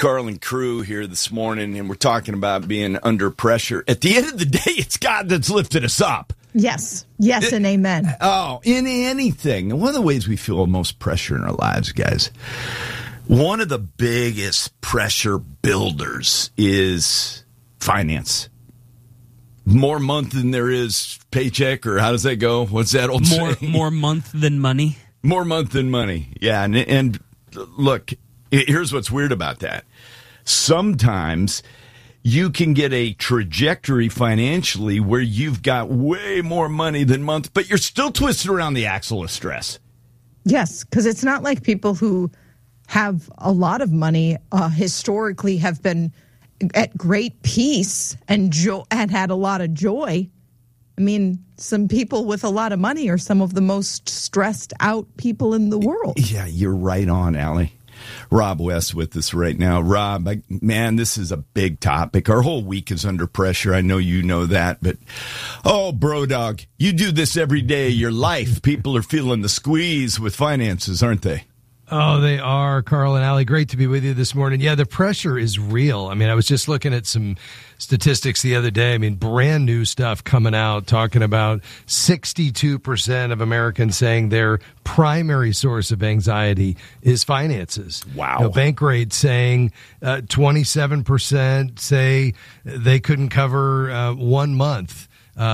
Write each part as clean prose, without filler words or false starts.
Carlin Crew here this morning, and we're talking about being under pressure. At the end of the day, it's God that's lifted us up. Yes, and amen. Oh, in anything. And one of the ways we feel most pressure in our lives, guys, one of the biggest pressure builders is finance. More month than there is paycheck, or how does that go? What's that old saying? More month than money. More month than money. Yeah, and look, here's what's weird about that. Sometimes you can get a trajectory financially where you've got way more money than month, but you're still twisted around the axle of stress. Yes, because it's not like people who have a lot of money historically have been at great peace and had a lot of joy. I mean, some people with a lot of money are some of the most stressed out people in the world. Yeah, you're right on, Allie. Rob West with us right now. Rob, man, this is a big topic. Our whole week is under pressure. I know you know that, but bro dog, you do this every day of your life. People are feeling the squeeze with finances, aren't they? Oh, they are, Carl and Allie. Great to be with you this morning. Yeah, the pressure is real. I mean, I was just looking at some statistics the other day. I mean, brand new stuff coming out talking about 62% of Americans saying their primary source of anxiety is finances. Wow. Bankrate saying 27% say they couldn't cover 1 month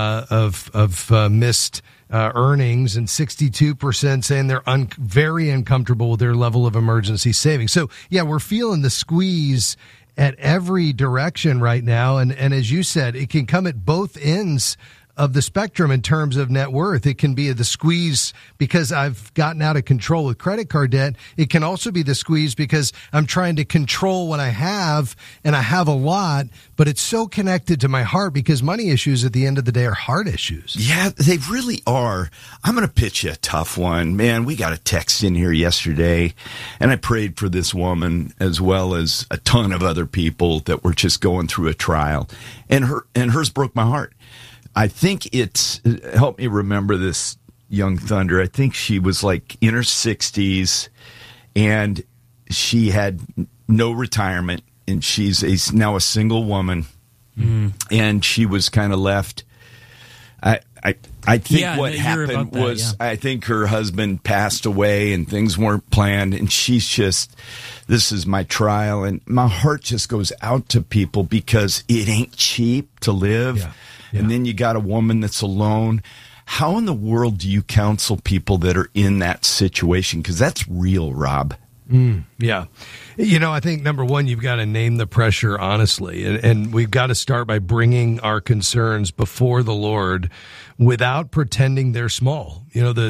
of missed earnings, and 62% saying they're very uncomfortable with their level of emergency savings. So, yeah, we're feeling the squeeze at every direction right now. And as you said, it can come at both ends of the spectrum in terms of net worth. It can be the squeeze because I've gotten out of control with credit card debt. It can also be the squeeze because I'm trying to control what I have, and I have a lot, but it's so connected to my heart because money issues at the end of the day are heart issues. Yeah, they really are. I'm going to pitch you a tough one. Man, we got a text in here yesterday, and I prayed for this woman as well as a ton of other people that were just going through a trial, and hers broke my heart. I think help me remember this young thunder. I think she was like in her 60s, and she had no retirement, and she's now a single woman, and she was kind of left. I think what happened was I think her husband passed away, and things weren't planned, and she's just, this is my trial, and my heart just goes out to people because it ain't cheap to live. Yeah. Yeah. And then you got a woman that's alone. How in the world do you counsel people that are in that situation? Because that's real, Rob. Yeah. I think, number one, you've got to name the pressure honestly. And we've got to start by bringing our concerns before the Lord without pretending they're small.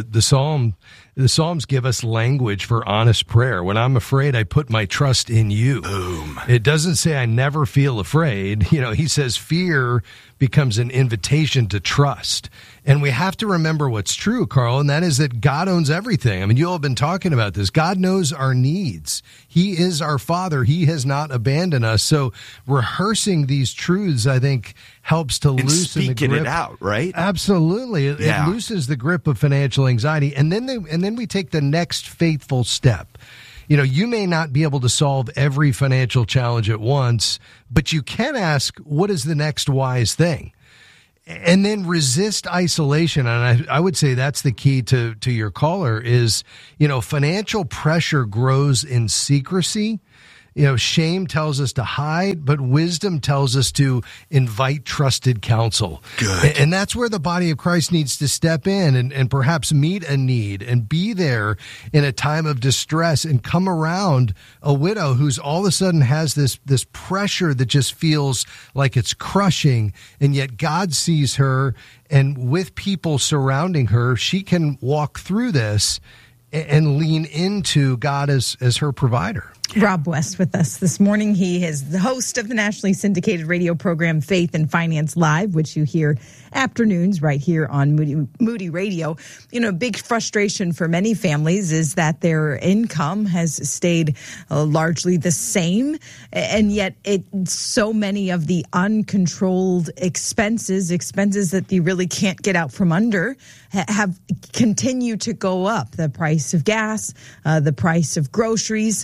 The Psalms give us language for honest prayer. When I'm afraid, I put my trust in you. Boom. It doesn't say I never feel afraid. He says fear becomes an invitation to trust. And we have to remember what's true, Carl, and that is that God owns everything. I mean, you all have been talking about this. God knows our needs. He is our Father. He has not abandoned us. So rehearsing these truths, I think, helps to loosen the grip. Speaking it out, right? Absolutely. It loosens the grip of financial anxiety. And then we take the next faithful step. You may not be able to solve every financial challenge at once, but you can ask, what is the next wise thing? And then resist isolation. And I would say that's the key to your caller is, financial pressure grows in secrecy. Shame tells us to hide, but wisdom tells us to invite trusted counsel. Good. And that's where the body of Christ needs to step in and perhaps meet a need and be there in a time of distress and come around a widow who's all of a sudden has this pressure that just feels like it's crushing, and yet God sees her, and with people surrounding her, she can walk through this and lean into God as her provider. Rob West with us this morning. He is the host of the nationally syndicated radio program Faith and Finance Live, which you hear afternoons right here on Moody Radio. Big frustration for many families is that their income has stayed largely the same, and yet so many of the uncontrolled expenses that you really can't get out from under have continued to go up. The price of gas, the price of groceries.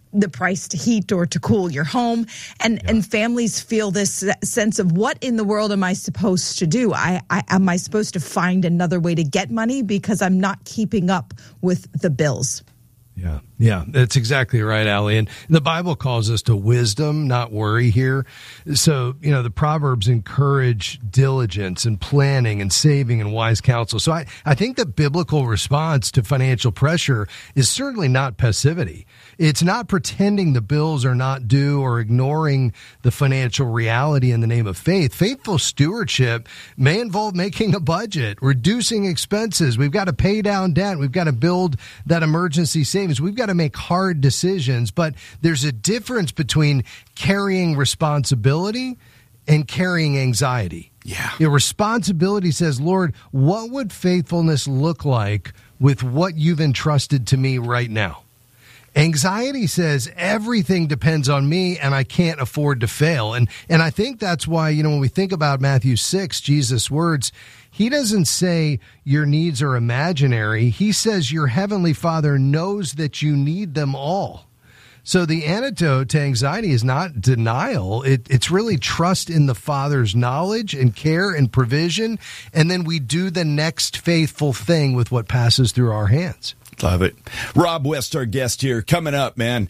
the price to heat or to cool your home. And families feel this sense of, what in the world am I supposed to do? Am I supposed to find another way to get money because I'm not keeping up with the bills? Yeah, that's exactly right, Allie. And the Bible calls us to wisdom, not worry here. So, the Proverbs encourage diligence and planning and saving and wise counsel. So I think the biblical response to financial pressure is certainly not passivity. It's not pretending the bills are not due or ignoring the financial reality in the name of faith. Faithful stewardship may involve making a budget, reducing expenses. We've got to pay down debt. We've got to build that emergency savings. We've got to make hard decisions, but there's a difference between carrying responsibility and carrying anxiety. Yeah. Your responsibility says, Lord, what would faithfulness look like with what you've entrusted to me right now? Anxiety says everything depends on me and I can't afford to fail. And I think that's why, when we think about Matthew 6, Jesus' words, he doesn't say your needs are imaginary. He says your heavenly Father knows that you need them all. So the antidote to anxiety is not denial. It's really trust in the Father's knowledge and care and provision. And then we do the next faithful thing with what passes through our hands. Love it. Rob West, our guest here. Coming up, man.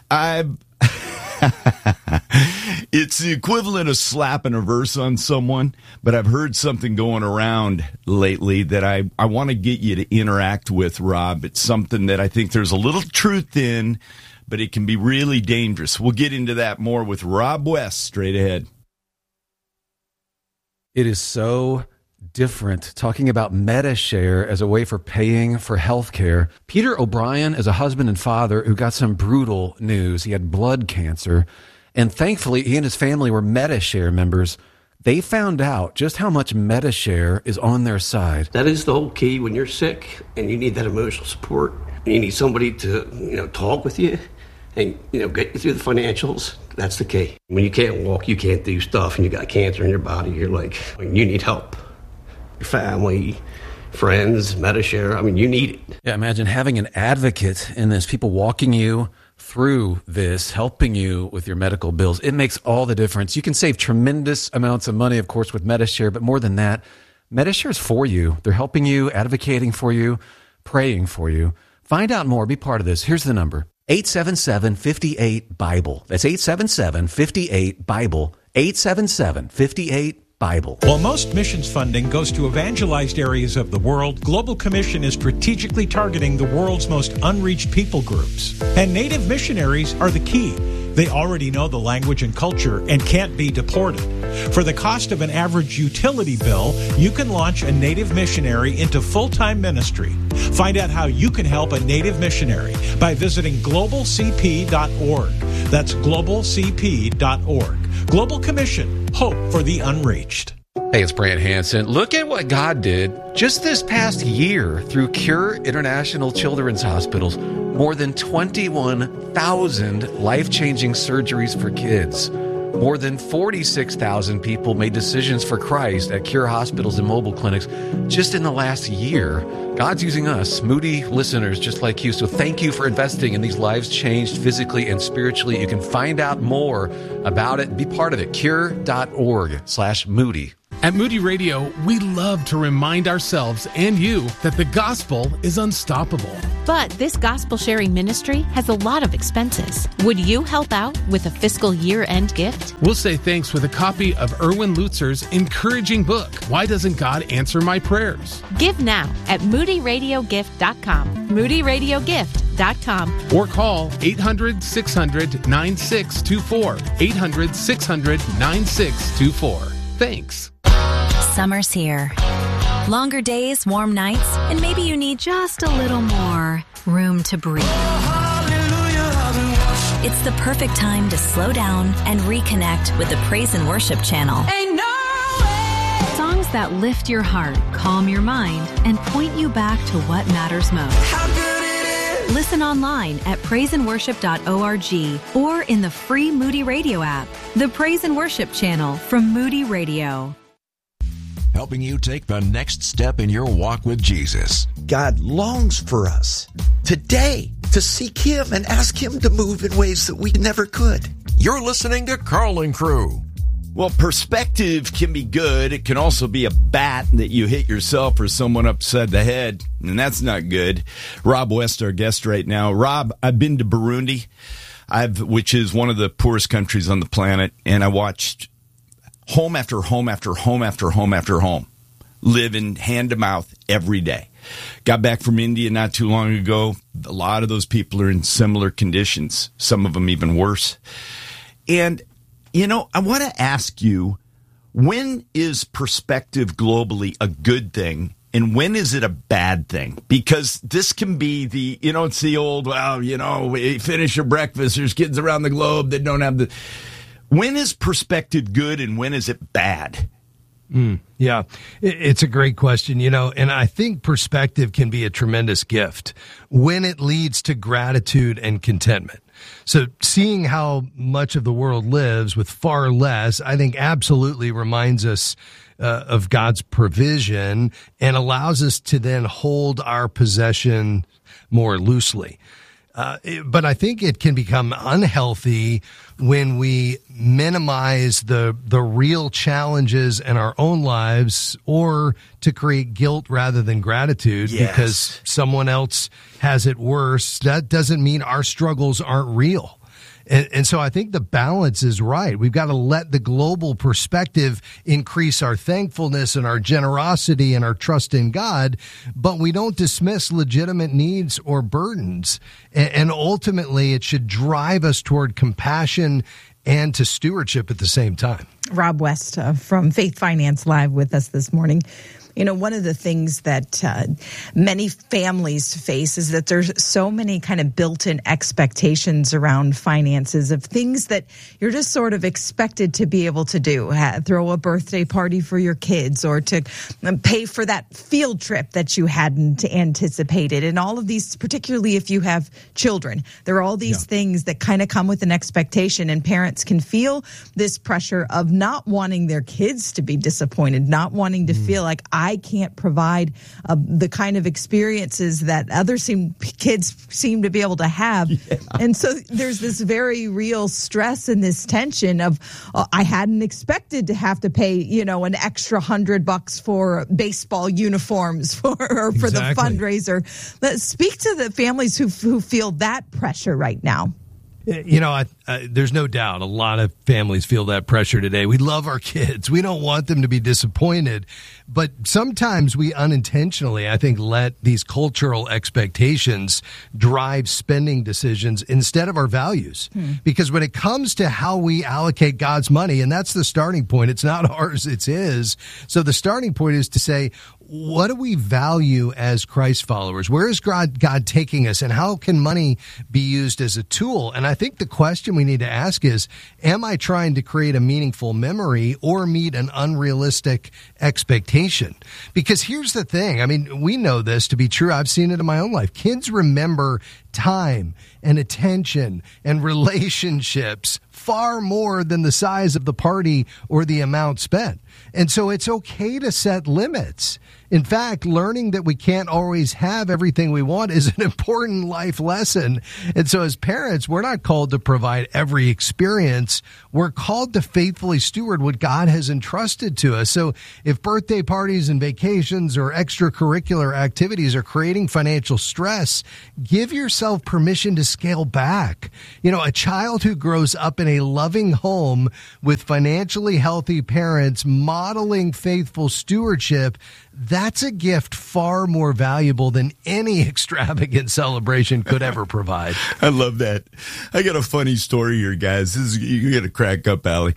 It's the equivalent of slapping a verse on someone, but I've heard something going around lately that I want to get you to interact with, Rob. It's something that I think there's a little truth in, but it can be really dangerous. We'll get into that more with Rob West straight ahead. It is so different talking about MediShare as a way for paying for health care. Peter O'Brien is a husband and father who got some brutal news. He had blood cancer, and thankfully he and his family were MediShare members. They found out just how much MediShare is on their side. That is the whole key when you're sick and you need that emotional support. You need somebody to, talk with you and, get you through the financials. That's the key. When you can't walk, you can't do stuff, and you got cancer in your body, you're like, you need help. Your family, friends, MediShare, you need it. Yeah, imagine having an advocate in this, people walking you through this, helping you with your medical bills. It makes all the difference. You can save tremendous amounts of money, of course, with MediShare, but more than that, MediShare is for you. They're helping you, advocating for you, praying for you. Find out more. Be part of this. Here's the number. 877-58-BIBLE. That's 877-58-BIBLE. 877-58-BIBLE. While most missions funding goes to evangelized areas of the world, Global Commission is strategically targeting the world's most unreached people groups. And native missionaries are the key. They already know the language and culture and can't be deported. For the cost of an average utility bill, you can launch a native missionary into full-time ministry. Find out how you can help a native missionary by visiting globalcp.org. That's globalcp.org. Global Commission, hope for the unreached. Hey, it's Brant Hansen. Look at what God did just this past year through Cure International Children's Hospitals. More than 21,000 life-changing surgeries for kids. More than 46,000 people made decisions for Christ at Cure hospitals and mobile clinics just in the last year. God's using us, Moody listeners just like you. So thank you for investing in these lives changed physically and spiritually. You can find out more about it and be part of it. Cure.org/Moody. At Moody Radio, we love to remind ourselves and you that the gospel is unstoppable. But this gospel-sharing ministry has a lot of expenses. Would you help out with a fiscal year-end gift? We'll say thanks with a copy of Erwin Lutzer's encouraging book, Why Doesn't God Answer My Prayers? Give now at moodyradiogift.com. moodyradiogift.com. Or call 800-600-9624. 800-600-9624. Thanks. Summer's here. Longer days, warm nights, and maybe you need just a little more room to breathe. It's the perfect time to slow down and reconnect with the Praise and Worship channel. Songs that lift your heart, calm your mind, and point you back to what matters most. Listen online at praiseandworship.org or in the free Moody Radio app. The Praise and Worship channel from Moody Radio. Helping you take the next step in your walk with Jesus. God longs for us today to seek Him and ask Him to move in ways that we never could. You're listening to Carlin Crew. Well, perspective can be good. It can also be a bat that you hit yourself or someone upside the head, and that's not good. Rob West, our guest right now. Rob, I've been to Burundi, which is one of the poorest countries on the planet, and I watched home after home after home after home after home live in hand to mouth every day. Got back from India not too long ago. A lot of those people are in similar conditions, some of them even worse. And you know, I want to ask you, when is perspective globally a good thing and when is it a bad thing? Because this can be it's the old, we finish your breakfast, there's kids around the globe that don't have when is perspective good and when is it bad? Yeah, it's a great question, and I think perspective can be a tremendous gift when it leads to gratitude and contentment. So seeing how much of the world lives with far less, I think absolutely reminds us of God's provision and allows us to then hold our possession more loosely. But I think it can become unhealthy when we minimize the real challenges in our own lives or to create guilt rather than gratitude because someone else has it worse. That doesn't mean our struggles aren't real. And so I think the balance is right. We've got to let the global perspective increase our thankfulness and our generosity and our trust in God, but we don't dismiss legitimate needs or burdens. And ultimately, it should drive us toward compassion and to stewardship at the same time. Rob West from Faith Finance Live with us this morning. One of the things that many families face is that there's so many kind of built-in expectations around finances of things that you're just sort of expected to be able to do. Throw a birthday party for your kids or to pay for that field trip that you hadn't anticipated. And all of these, particularly if you have children, there are all these things that kind of come with an expectation, and parents can feel this pressure of not wanting their kids to be disappointed, not wanting to feel like I can't provide the kind of experiences that kids seem to be able to have. Yeah. And so there's this very real stress and this tension of, I hadn't expected to have to pay, an extra $100 for baseball uniforms for the fundraiser. Speak to the families who feel that pressure right now. There's no doubt a lot of families feel that pressure today. We love our kids. We don't want them to be disappointed. But sometimes we unintentionally, I think, let these cultural expectations drive spending decisions instead of our values. Because when it comes to how we allocate God's money, and that's the starting point, it's not ours, it's His. So the starting point is to say, what do we value as Christ followers? Where is God taking us, and how can money be used as a tool? And I think the question we need to ask is, am I trying to create a meaningful memory or meet an unrealistic expectation? Because here's the thing. I mean, we know this to be true. I've seen it in my own life. Kids remember time and attention and relationships far more than the size of the party or the amount spent. And so it's okay to set limits. In fact, learning that we can't always have everything we want is an important life lesson. And so as parents, we're not called to provide every experience. We're called to faithfully steward what God has entrusted to us. So if birthday parties and vacations or extracurricular activities are creating financial stress, give yourself permission to scale back. A child who grows up in a loving home with financially healthy parents modeling faithful stewardship, that's a gift far more valuable than any extravagant celebration could ever provide. I love that. I got a funny story here, guys. You're going to crack up, Allie.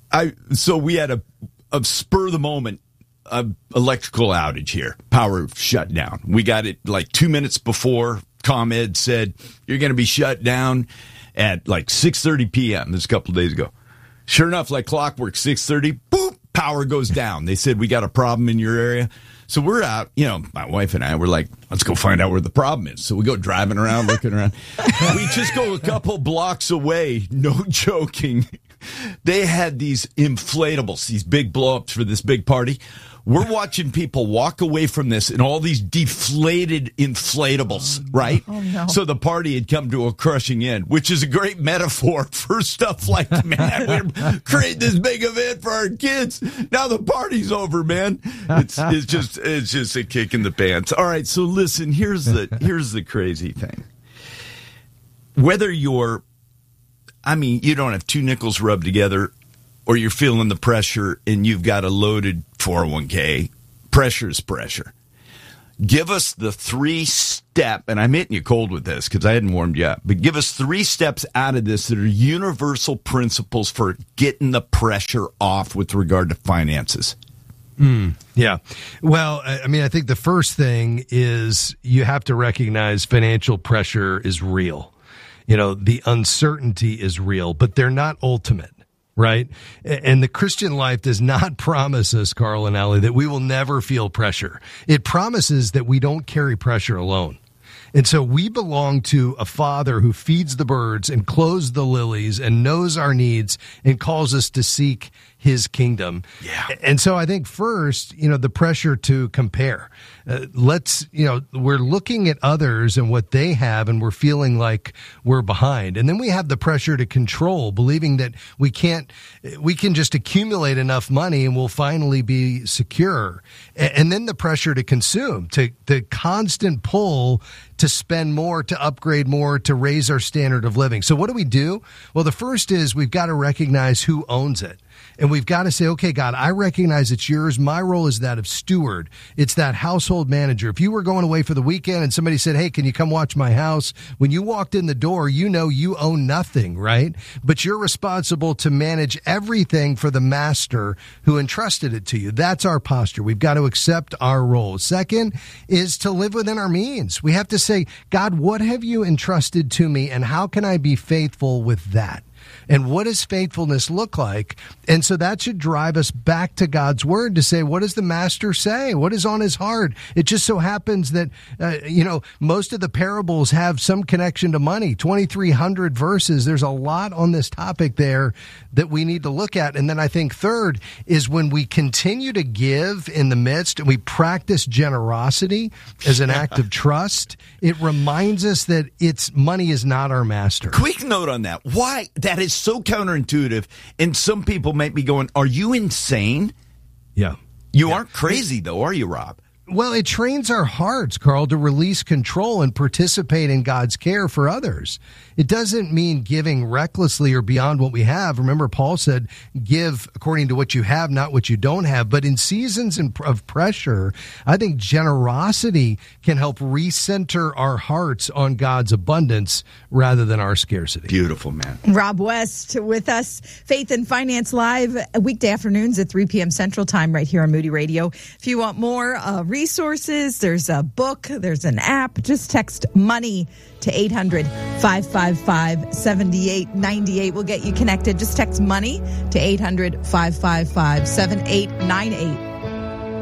So we had a spur of the moment electrical outage here. Power shut down. We got it like 2 minutes before. ComEd said, you're going to be shut down at like 6:30 p.m. This a couple of days ago. Sure enough, like clockwork, 6:30, boop, power goes down. They said, we got a problem in your area. So we're out, my wife and I were like, let's go find out where the problem is. So we go driving around, looking around. We just go a couple blocks away, no joking. They had these inflatables, these big blow-ups for this big party. We're watching people walk away from this in all these deflated inflatables, right? Oh, no. So the party had come to a crushing end, which is a great metaphor for stuff like, man, we're creating this big event for our kids. Now the party's over, man. It's just a kick in the pants. All right, so listen, here's the crazy thing. Whether you don't have two nickels rubbed together, or you're feeling the pressure and you've got a loaded 401k, pressure's pressure. Give us the 3-step, and I'm hitting you cold with this because I hadn't warmed you up, but give us 3 steps out of this that are universal principles for getting the pressure off with regard to finances. Yeah. Well, I think the first thing is you have to recognize financial pressure is real. The uncertainty is real, but they're not ultimate. Right? And the Christian life does not promise us, Carl and Allie, that we will never feel pressure. It promises that we don't carry pressure alone. And so we belong to a Father who feeds the birds and clothes the lilies and knows our needs and calls us to seek his kingdom. Yeah. And so I think first, the pressure to compare. We're looking at others and what they have, and we're feeling like we're behind. And then we have the pressure to control, believing that we can just accumulate enough money and we'll finally be secure. And then the pressure to consume, to the constant pull to spend more, to upgrade more, to raise our standard of living. So what do? Well, the first is we've got to recognize who owns it. And we've got to say, okay, God, I recognize it's yours. My role is that of steward. It's that household manager. If you were going away for the weekend and somebody said, hey, can you come watch my house? When you walked in the door, you own nothing, right? But you're responsible to manage everything for the master who entrusted it to you. That's our posture. We've got to accept our role. Second is to live within our means. We have to say, God, what have you entrusted to me, and how can I be faithful with that? And what does faithfulness look like? And so that should drive us back to God's word to say, what does the master say? What is on his heart? It just so happens that, most of the parables have some connection to money, 2,300 verses. There's a lot on this topic there that we need to look at. And then I think third is when we continue to give in the midst and we practice generosity as an act of trust, it reminds us that money is not our master. Quick note on that. Why? That is so counterintuitive, and some people might be going, are you insane? Yeah. You aren't crazy, though, are you, Rob? Well, it trains our hearts, Carl, to release control and participate in God's care for others. It doesn't mean giving recklessly or beyond what we have. Remember, Paul said, give according to what you have, not what you don't have. But in seasons of pressure, I think generosity can help recenter our hearts on God's abundance rather than our scarcity. Beautiful, man. Rob West with us, Faith and Finance Live, weekday afternoons at 3 p.m. Central Time right here on Moody Radio. If you want more resources, there's a book, there's an app. Just text MONEY to 800-555-7898. We'll get you connected. Just text MONEY to 800-555-7898.